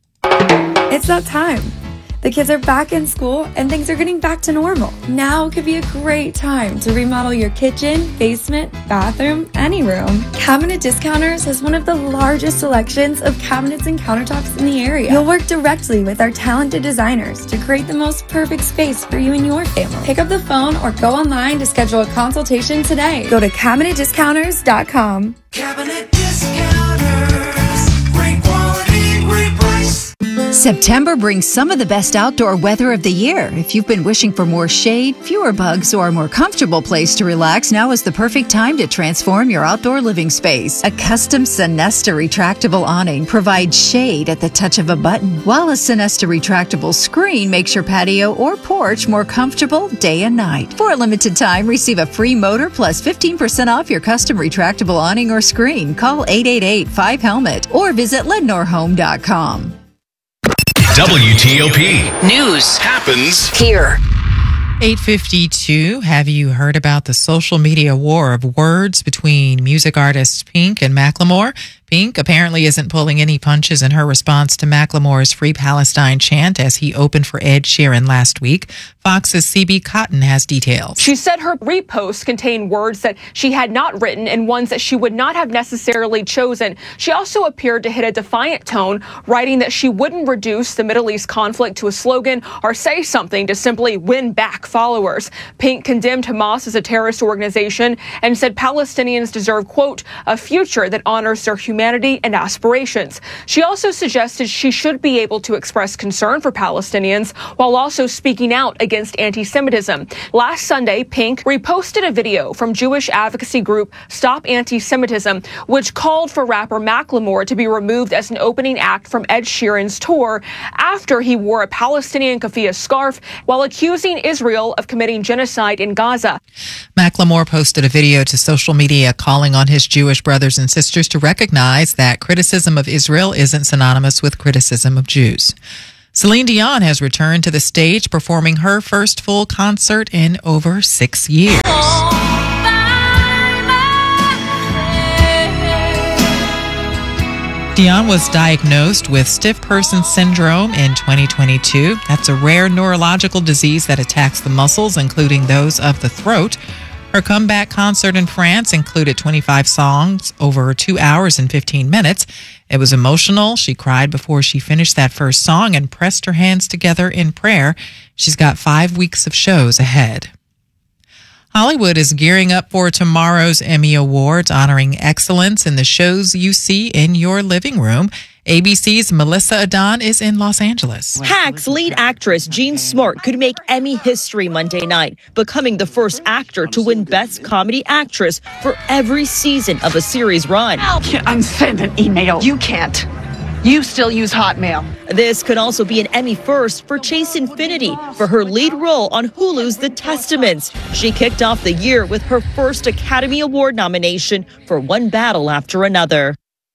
It's that time. The kids are back in school and things are getting back to normal. Now could be a great time to remodel your kitchen, basement, bathroom, any room. Cabinet Discounters has one of the largest selections of cabinets and countertops in the area. You'll work directly with our talented designers to create the most perfect space for you and your family. Pick up the phone or go online to schedule a consultation today. Go to cabinet discounters dot com. Cabinet Discounters. Great quality, great price. September brings some of the best outdoor weather of the year. If you've been wishing for more shade, fewer bugs, or a more comfortable place to relax, now is the perfect time to transform your outdoor living space. A custom Sonesta retractable awning provides shade at the touch of a button, while a Sonesta retractable screen makes your patio or porch more comfortable day and night. For a limited time, receive a free motor plus fifteen percent off your custom retractable awning or screen. Call eight eight eight, five helmet or visit lednor home dot com. W T O P News happens here. eight fifty-two. Have you heard about the social media war of words between music artists Pink and Macklemore? Pink apparently isn't pulling any punches in her response to Macklemore's Free Palestine chant as he opened for Ed Sheeran last week. Fox's C B Cotton has details. She said her reposts contained words that she had not written and ones that she would not have necessarily chosen. She also appeared to hit a defiant tone, writing that she wouldn't reduce the Middle East conflict to a slogan or say something to simply win back followers. Pink condemned Hamas as a terrorist organization and said Palestinians deserve, quote, a future that honors their humanity and aspirations. She also suggested she should be able to express concern for Palestinians while also speaking out against anti-Semitism. Last Sunday, Pink reposted a video from Jewish advocacy group Stop Anti-Semitism, which called for rapper Macklemore to be removed as an opening act from Ed Sheeran's tour after he wore a Palestinian keffiyeh scarf while accusing Israel of committing genocide in Gaza. Macklemore posted a video to social media calling on his Jewish brothers and sisters to recognize that criticism of Israel isn't synonymous with criticism of Jews. Celine Dion has returned to the stage, performing her first full concert in over six years. Dion was diagnosed with stiff person syndrome in twenty twenty-two. That's a rare neurological disease that attacks the muscles, including those of the throat. Her comeback concert in France included twenty-five songs over two hours and fifteen minutes. It was emotional. She cried before she finished that first song and pressed her hands together in prayer. She's got five weeks of shows ahead. Hollywood is gearing up for tomorrow's Emmy Awards, honoring excellence in the shows you see in your living room. A B C's Melissa Adon is in Los Angeles. Hacks lead actress Jean Smart could make Emmy history Monday night, becoming the first actor to win Best Comedy Actress for every season of a series run. Unsend an email. You can't. You still use Hotmail. This could also be an Emmy first for Chase Infinity for her lead role on Hulu's The Testaments. She kicked off the year with her first Academy Award nomination for One Battle After Another.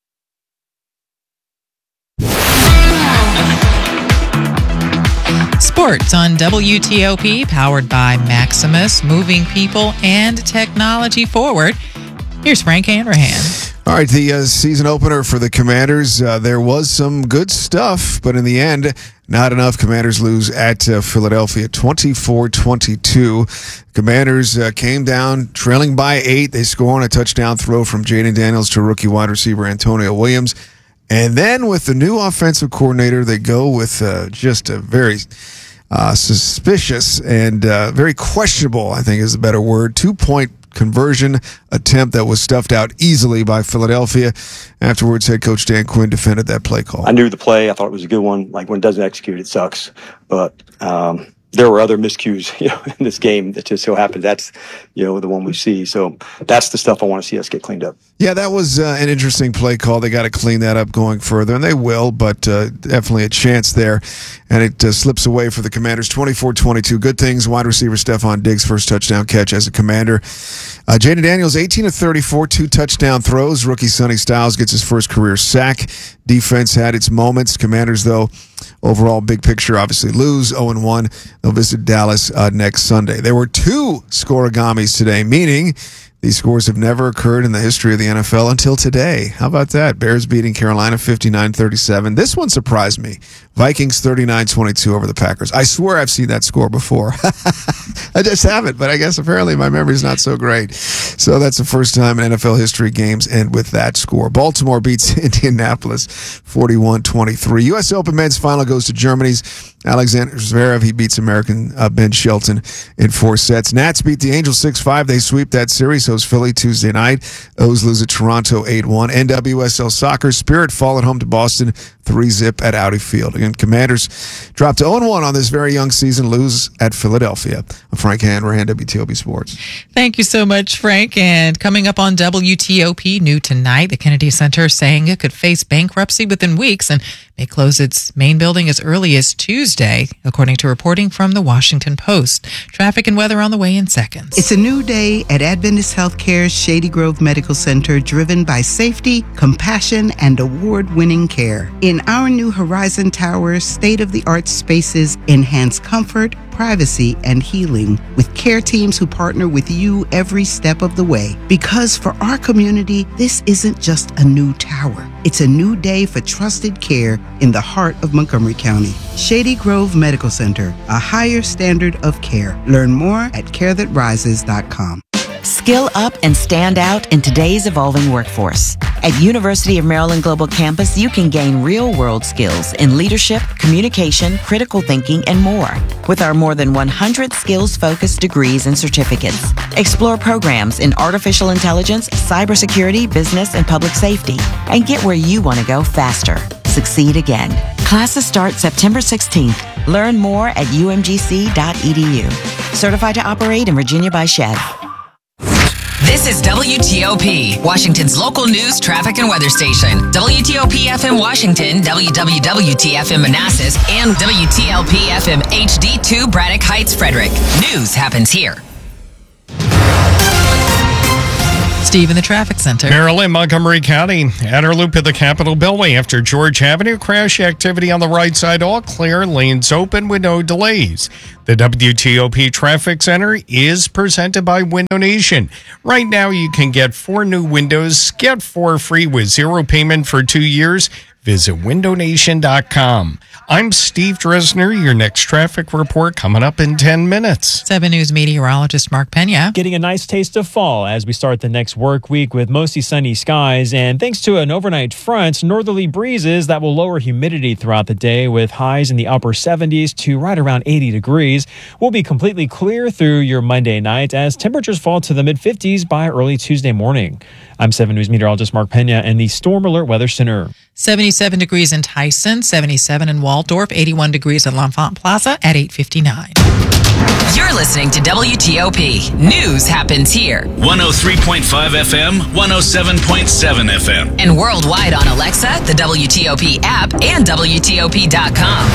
Sports on W T O P, powered by Maximus, moving people and technology forward. Here's Frank Hanrahan. All right, the uh, season opener for the Commanders, uh, there was some good stuff, but in the end, not enough. Commanders lose at uh, Philadelphia, twenty-four twenty-two. Commanders uh, came down trailing by eight. They score on a touchdown throw from Jaden Daniels to rookie wide receiver Antonio Williams. And then with the new offensive coordinator, they go with uh, just a very uh, suspicious and uh, very questionable, I think is a better word, two-point conversion attempt that was stuffed out easily by Philadelphia. Afterwards, head coach Dan Quinn defended that play call. I knew the play. I thought it was a good one. Like, when it doesn't execute, it sucks. But um, there were other miscues, you know, in this game that just so happened. That's, you know, the one we see. So that's the stuff I want to see us get cleaned up. Yeah, that was uh, an interesting play call. They got to clean that up going further, and they will, but uh, definitely a chance there. And it uh, slips away for the Commanders, twenty-four twenty-two. Good things. Wide receiver Stephon Diggs' first touchdown catch as a Commander. Uh, Jaden Daniels, eighteen of thirty-four, two touchdown throws. Rookie Sonny Styles gets his first career sack. Defense had its moments. Commanders, though, overall big picture, obviously lose oh and one. They'll visit Dallas uh, next Sunday. There were two scoregamis today, meaning these scores have never occurred in the history of the N F L until today. How about that? Bears beating Carolina fifty-nine thirty-seven. This one surprised me. Vikings thirty-nine twenty-two over the Packers. I swear I've seen that score before. I just haven't, but I guess apparently my memory's not so great. So that's the first time in N F L history games end with that score. Baltimore beats Indianapolis forty-one twenty-three. U S Open men's final goes to Germany's Alexander Zverev. He beats American uh, Ben Shelton in four sets. Nats beat the Angels six five. They sweep that series. So is Philly Tuesday night. O's lose at Toronto eight one. N W S L Soccer. Spirit fall at home to Boston three zip at Audi Field. Again, Commanders drop to oh and one on this very young season, lose at Philadelphia. I'm Frank Hanrahan, W T O P Sports. Thank you so much, Frank. And coming up on W T O P, new tonight, the Kennedy Center saying it could face bankruptcy within weeks and may close its main building as early as Tuesday, according to reporting from the Washington Post. Traffic and weather on the way in seconds. It's a new day at Adventist Health Healthcare's Shady Grove Medical Center, driven by safety, compassion, and award-winning care. In our new Horizon Tower, state-of-the-art spaces enhance comfort, privacy, and healing with care teams who partner with you every step of the way. Because for our community, this isn't just a new tower. It's a new day for trusted care in the heart of Montgomery County. Shady Grove Medical Center, a higher standard of care. Learn more at care that rises dot com. Skill up and stand out in today's evolving workforce. At University of Maryland Global Campus, you can gain real-world skills in leadership, communication, critical thinking, and more. With our more than one hundred skills-focused degrees and certificates. Explore programs in artificial intelligence, cybersecurity, business, and public safety. And get where you want to go faster. Succeed again. Classes start September sixteenth. Learn more at u m g c dot e d u. Certified to operate in Virginia by S H E V. This is W T O P, Washington's local news, traffic, and weather station. W T O P F M Washington, W W W T F M Manassas, and W T L P F M H D two Braddock Heights, Frederick. News happens here. Steve in the traffic center. Maryland, Montgomery County, outer loop of the Capitol Beltway after George Avenue. Crash activity on the right side, all clear, lanes open with no delays. The W T O P Traffic Center is presented by Window Nation. Right now, you can get four new windows, get four free with zero payment for two years. Visit window nation dot com. I'm Steve Dresner. Your next traffic report coming up in ten minutes. seven News meteorologist Mark Pena. Getting a nice taste of fall as we start the next work week with mostly sunny skies. And thanks to an overnight front, northerly breezes that will lower humidity throughout the day with highs in the upper seventies to right around eighty degrees. We'll be completely clear through your Monday night as temperatures fall to the mid fifties by early Tuesday morning. I'm seven News meteorologist Mark Pena in the Storm Alert Weather Center. seventy-seven degrees in Tyson, seventy-seven in Waldorf, eighty-one degrees at L'Enfant Plaza at eight fifty-nine. You're listening to W T O P. News happens here. one oh three point five F M, one oh seven point seven F M. And worldwide on Alexa, the W T O P app, and W T O P dot com.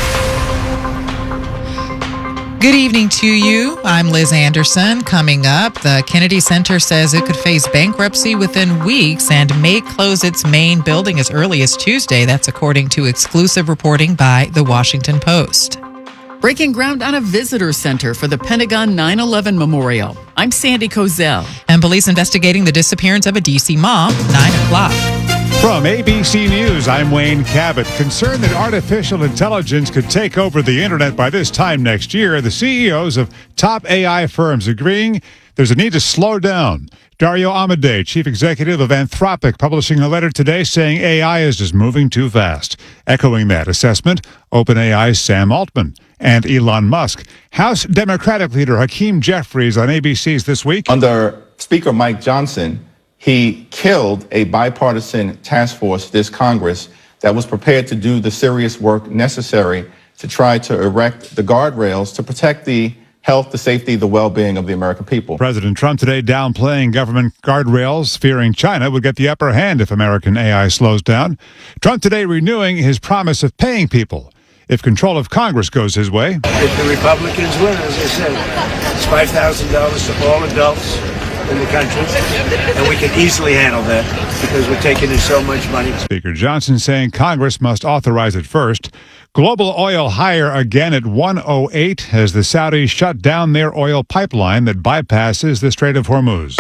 Good evening to you. I'm Liz Anderson. Coming up, the Kennedy Center says it could face bankruptcy within weeks and may close its main building as early as Tuesday. That's according to exclusive reporting by The Washington Post. Breaking ground on a visitor center for the Pentagon nine eleven Memorial. I'm Sandy Kozel. And police investigating the disappearance of a D C mom, nine o'clock. From A B C News, I'm Wayne Cabot. Concerned that artificial intelligence could take over the internet by this time next year, the C E Os of top A I firms agreeing there's a need to slow down. Dario Amodei, chief executive of Anthropic, publishing a letter today saying A I is just moving too fast. Echoing that assessment, OpenAI's Sam Altman and Elon Musk. House Democratic leader Hakeem Jeffries on A B C's This Week. Under Speaker Mike Johnson, he killed a bipartisan task force, this Congress, that was prepared to do the serious work necessary to try to erect the guardrails to protect the health, the safety, the well-being of the American people. President Trump today downplaying government guardrails, fearing China would get the upper hand if American A I slows down. Trump today renewing his promise of paying people if control of Congress goes his way. If the Republicans win, as I said, it's five thousand dollars to all adults in the country, and we can easily handle that because we're taking in so much money. Speaker Johnson saying Congress must authorize it first. Global oil higher again at one oh eight as the Saudis shut down their oil pipeline that bypasses the Strait of Hormuz.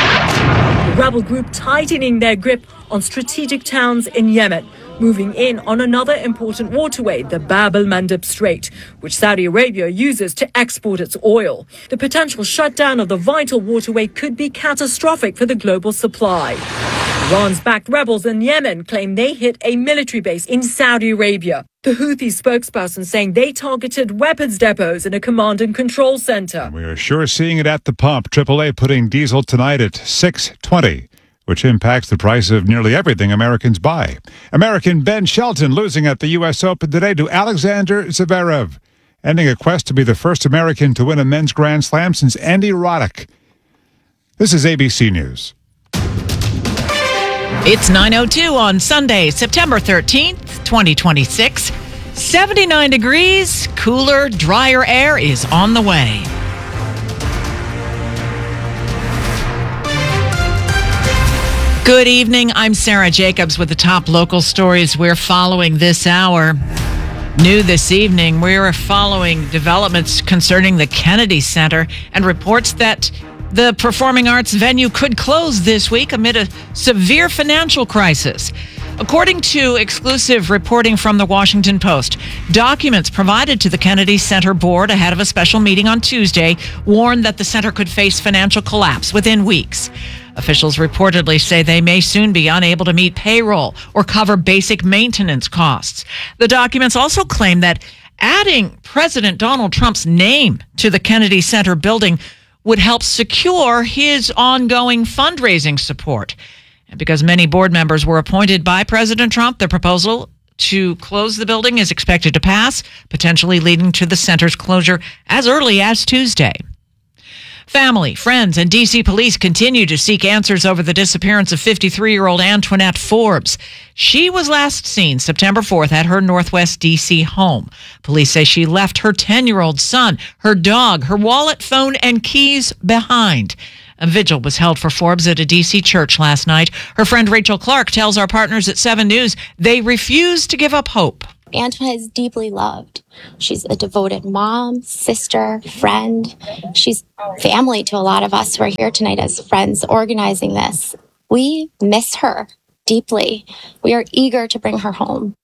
The rebel group tightening their grip on strategic towns in Yemen, moving in on another important waterway, the Bab el-Mandeb Strait, which Saudi Arabia uses to export its oil. The potential shutdown of the vital waterway could be catastrophic for the global supply. Iran's backed rebels in Yemen claim they hit a military base in Saudi Arabia. The Houthi spokesperson saying they targeted weapons depots and a command and control center. We are sure seeing it at the pump. triple A putting diesel tonight at six twenty. Which impacts the price of nearly everything Americans buy. American Ben Shelton losing at the U S Open today to Alexander Zverev, ending a quest to be the first American to win a men's Grand Slam since Andy Roddick. This is A B C News. It's nine oh two on Sunday, September thirteenth, twenty twenty-six. seventy-nine degrees, cooler, drier air is on the way. Good evening. I'm Sarah Jacobs with the top local stories we're following this hour. New this evening, we're following developments concerning the Kennedy Center and reports that the performing arts venue could close this week amid a severe financial crisis. According to exclusive reporting from the Washington Post, documents provided to the Kennedy Center board ahead of a special meeting on Tuesday warned that the center could face financial collapse within weeks. Officials reportedly say they may soon be unable to meet payroll or cover basic maintenance costs. The documents also claim that adding President Donald Trump's name to the Kennedy Center building would help secure his ongoing fundraising support. And because many board members were appointed by President Trump, the proposal to close the building is expected to pass, potentially leading to the center's closure as early as Tuesday. Family, friends, and D C police continue to seek answers over the disappearance of fifty-three-year-old Antoinette Forbes. She was last seen September fourth at her Northwest D C home. Police say she left her ten-year-old son, her dog, her wallet, phone, and keys behind. A vigil was held for Forbes at a D C church last night. Her friend Rachel Clark tells our partners at seven News they refuse to give up hope. Antoinette is deeply loved. She's a devoted mom, sister, friend. She's family to a lot of us who are here tonight as friends organizing this. We miss her deeply. We are eager to bring her home.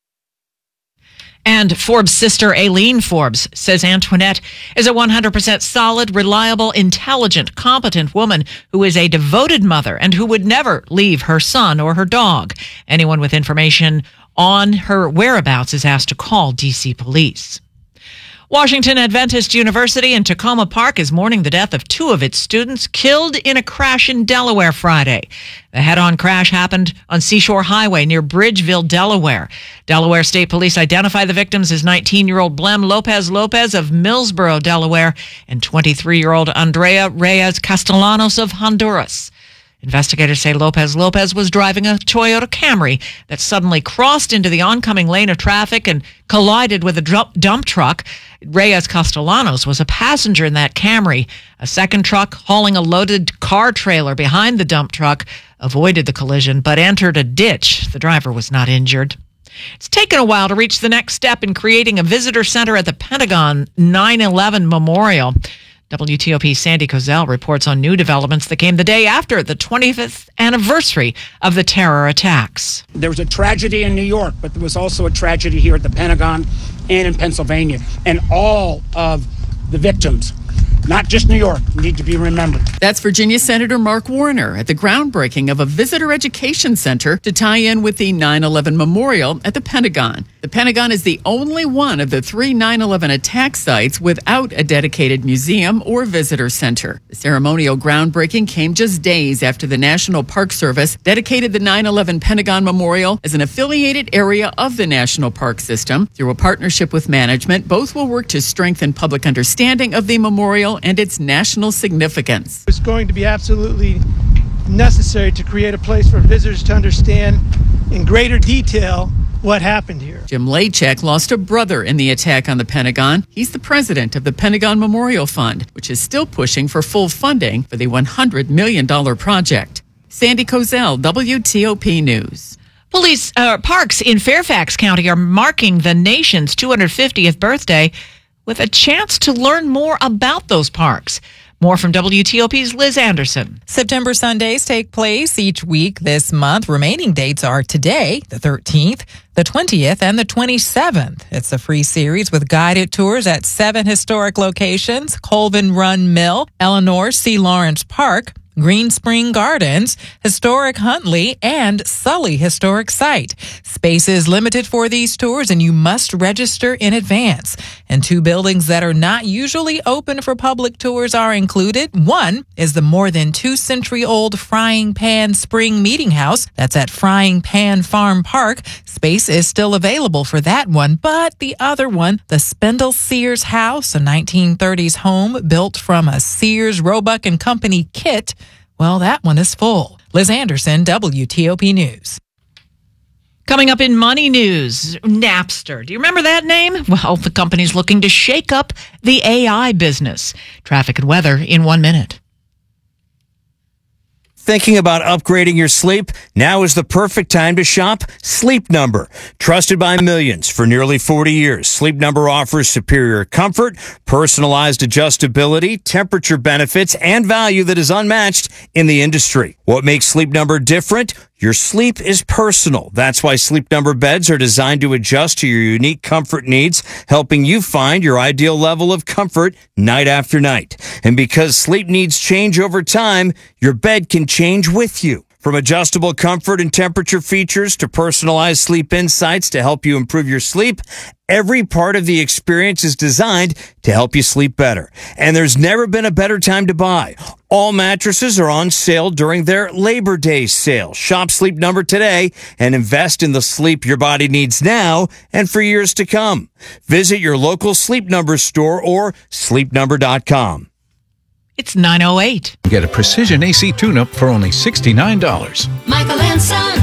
And Forbes' sister, Aileen Forbes, says Antoinette is a one hundred percent solid, reliable, intelligent, competent woman who is a devoted mother and who would never leave her son or her dog. Anyone with information on her whereabouts is asked to call D C police. Washington Adventist University in Tacoma Park is mourning the death of two of its students killed in a crash in Delaware Friday. The head-on crash happened on Seashore Highway near Bridgeville, Delaware. Delaware State Police identify the victims as nineteen-year-old Blem Lopez Lopez of Millsboro, Delaware, and twenty-three-year-old Andrea Reyes Castellanos of Honduras. Investigators say Lopez Lopez was driving a Toyota Camry that suddenly crossed into the oncoming lane of traffic and collided with a dump truck. Reyes Castellanos was a passenger in that Camry. A second truck hauling a loaded car trailer behind the dump truck avoided the collision but entered a ditch. The driver was not injured. It's taken a while to reach the next step in creating a visitor center at the Pentagon nine eleven Memorial. W T O P's Sandy Kozel reports on new developments that came the day after the twenty-fifth anniversary of the terror attacks. There was a tragedy in New York, but there was also a tragedy here at the Pentagon and in Pennsylvania. And all of the victims, not just New York, need to be remembered. That's Virginia Senator Mark Warner at the groundbreaking of a visitor education center to tie in with the nine eleven memorial at the Pentagon. The Pentagon is the only one of the three nine eleven attack sites without a dedicated museum or visitor center. The ceremonial groundbreaking came just days after the National Park Service dedicated the nine eleven Pentagon Memorial as an affiliated area of the National Park System. Through a partnership with management, both will work to strengthen public understanding of the memorial and its national significance. It's going to be absolutely necessary to create a place for visitors to understand in greater detail what happened here. Jim Lachek lost a brother in the attack on the Pentagon. He's the president of the Pentagon Memorial Fund, which is still pushing for full funding for the one hundred million dollars project. Sandy Kozel, W T O P News. Police uh, parks in Fairfax County are marking the nation's two hundred fiftieth birthday with a chance to learn more about those parks. More from W T O P's Liz Anderson. September Sundays take place each week this month. Remaining dates are today, the thirteenth, the twentieth, and the twenty-seventh. It's a free series with guided tours at seven historic locations: Colvin Run Mill, Eleanor C. Lawrence Park, Green Spring Gardens, Historic Huntley, and Sully Historic Site. Space is limited for these tours, and you must register in advance. And two buildings that are not usually open for public tours are included. One is the more than two-century-old Frying Pan Spring Meeting House. That's at Frying Pan Farm Park. Space is still available for that one, but the other one, the Spindle Sears House, a nineteen thirties home built from a Sears, Roebuck and Company kit, well, that one is full. Liz Anderson, W T O P News. Coming up in Money News, Napster. Do you remember that name? Well, the company's looking to shake up the A I business. Traffic and weather in one minute. thinking about upgrading your sleep? Now is the perfect time to shop Sleep Number. Trusted by millions for nearly forty years, Sleep Number offers superior comfort, personalized adjustability, temperature benefits, and value that is unmatched in the industry. What makes Sleep Number different? Your sleep is personal. That's why Sleep Number beds are designed to adjust to your unique comfort needs, helping you find your ideal level of comfort night after night. And because sleep needs change over time, your bed can change with you. From adjustable comfort and temperature features to personalized sleep insights to help you improve your sleep, every part of the experience is designed to help you sleep better. And there's never been a better time to buy. All mattresses are on sale during their Labor Day sale. Shop Sleep Number today and invest in the sleep your body needs now and for years to come. Visit your local Sleep Number store or sleep number dot com. It's nine oh eight. Get a precision A C tune-up for only sixty-nine dollars. Michael and Son.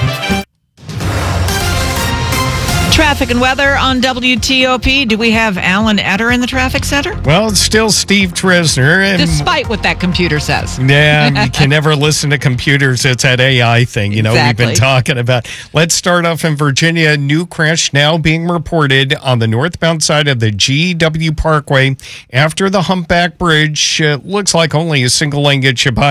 Traffic and weather on W T O P. Do we have Alan Etter in the traffic center? Well, it's still Steve Trisner. And Despite what that computer says. Yeah, you can never listen to computers. It's that A I thing, you know, Exactly. we've been talking about. Let's start off in Virginia. New crash now being reported on the northbound side of the G W Parkway after the Humpback Bridge. Uh, looks like only a single lane gets you by.